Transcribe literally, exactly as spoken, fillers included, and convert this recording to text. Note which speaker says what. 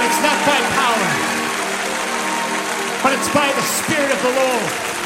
Speaker 1: It's not by power, but it's by the Spirit of the Lord.